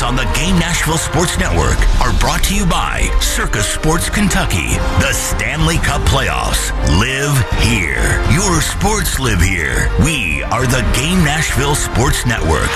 on the Game Nashville Sports Network are brought to you by Circus Sports Kentucky. The Stanley Cup Playoffs live here. Your sports live here. We are the Game Nashville Sports Network.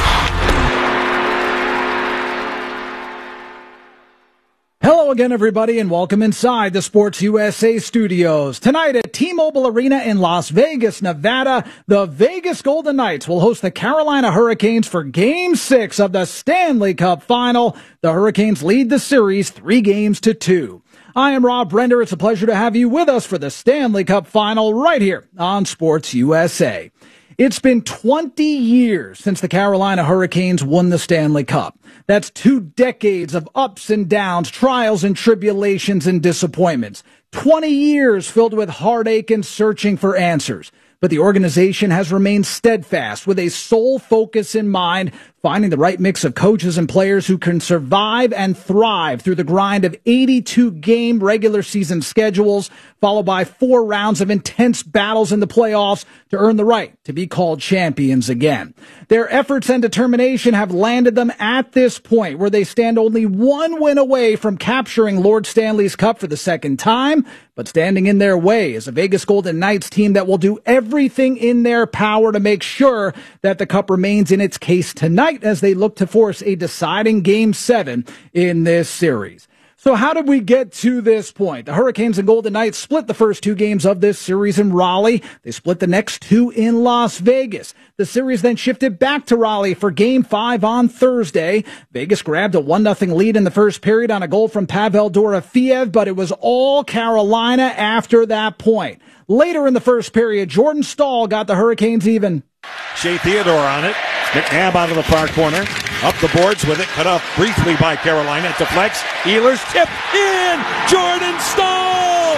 Hello again, everybody, and welcome inside the Sports USA studios. Tonight at T-Mobile Arena in Las Vegas, Nevada, the Vegas Golden Knights will host the Carolina Hurricanes for Game 6 of the Stanley Cup Final. The Hurricanes lead the series 3-2. I am Rob Brender. It's a pleasure to have you with us for the Stanley Cup Final right here on Sports USA. It's been 20 years since the Carolina Hurricanes won the Stanley Cup. That's 2 decades of ups and downs, trials and tribulations and disappointments. 20 years filled with heartache and searching for answers. But the organization has remained steadfast with a sole focus in mind, finding the right mix of coaches and players who can survive and thrive through the grind of 82-game regular season schedules, followed by 4 rounds of intense battles in the playoffs to earn the right to be called champions again. Their efforts and determination have landed them at this point where they stand only 1 win away from capturing Lord Stanley's Cup for the second time, but standing in their way is a Vegas Golden Knights team that will do everything in their power to make sure that the cup remains in its case tonight as they look to force a deciding Game 7 in this series. So how did we get to this point? The Hurricanes and Golden Knights split the first 2 games of this series in Raleigh. They split the next 2 in Las Vegas. The series then shifted back to Raleigh for Game 5 on Thursday. Vegas grabbed a 1-0 lead in the first period on a goal from Pavel Dorofeev, but it was all Carolina after that point. Later in the first period, Jordan Staal got the Hurricanes even. Shea Theodore on it. McNabb out of the far corner. Up the boards with it. Cut off briefly by Carolina. It deflects. Ehlers tip in. Jordan Staal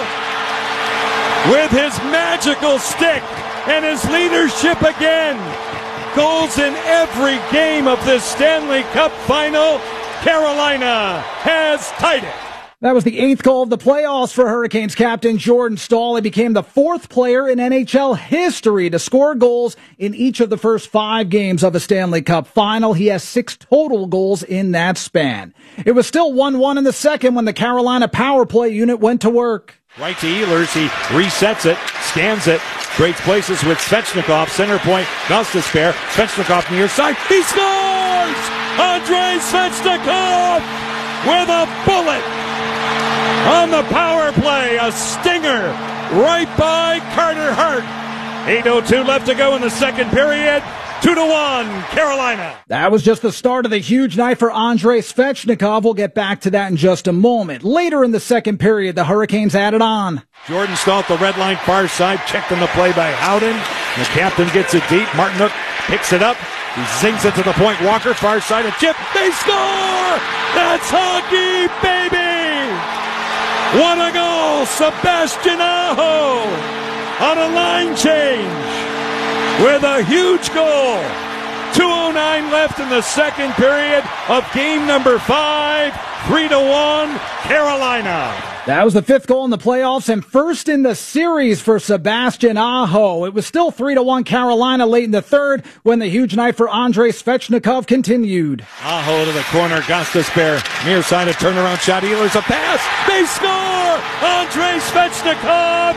with his magical stick and his leadership again. Goals in every game of this Stanley Cup Final. Carolina has tied it. That was the 8th goal of the playoffs for Hurricanes captain Jordan Staal. He became the 4th player in NHL history to score goals in each of the first 5 games of a Stanley Cup Final. He has 6 total goals in that span. It was still 1-1 in the second when the Carolina power play unit went to work. Right to Ehlers. He resets it, scans it, trades places with Svechnikov. Center point, Gostisbehere. Svechnikov near side. He scores! Andrei Svechnikov with a bullet on the power play, a stinger right by Carter Hart. 8:02 left to go in the second period. 2-1, Carolina. That was just the start of the huge night for Andrei Svechnikov. We'll get back to that in just a moment. Later in the second period, the Hurricanes added on. Jordan Staal at the red line, far side, checked on the play by Howden. The captain gets it deep. Martinook picks it up. He zings it to the point. Walker, far side, a chip. They score! That's hockey, baby! What a goal! Sebastian Aho on a line change with a huge goal. 2:09 left in the second period of game number 5. 3-1, Carolina. That was the 5th goal in the playoffs and first in the series for Sebastian Aho. It was still 3-1 Carolina late in the third when the huge night for Andrei Svechnikov continued. Aho to the corner, Gostisbehere. Near side, a turnaround shot. Ehlers, a pass. They score! Andrei Svechnikov.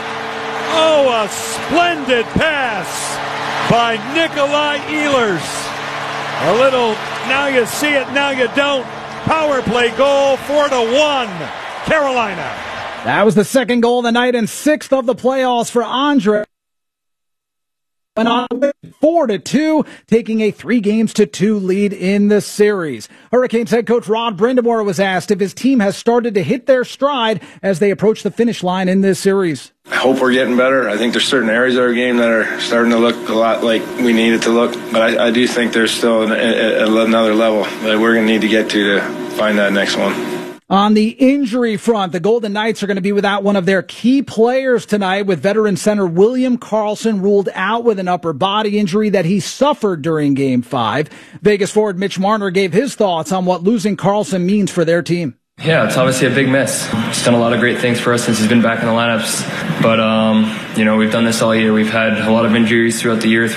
Oh, a splendid pass by Nikolai Ehlers. A little, now you see it, now you don't. Power play goal, 4-1, Carolina. That was the 2nd goal of the night and 6th of the playoffs for Andrei. Went on 4-2, taking a 3-2 lead in the series. Hurricanes head coach Rod Brind'Amour was asked if his team has started to hit their stride as they approach the finish line in this series. I hope we're getting better. I think there's certain areas of our game that are starting to look a lot like we need it to look. But I do think there's still another level that we're going to need to get to find that next one. On the injury front, the Golden Knights are going to be without one of their key players tonight, with veteran center William Karlsson ruled out with an upper body injury that he suffered during Game 5. Vegas forward Mitch Marner gave his thoughts on what losing Karlsson means for their team. Yeah, it's obviously a big miss. He's done a lot of great things for us since he's been back in the lineups. But, we've done this all year. We've had a lot of injuries throughout the year,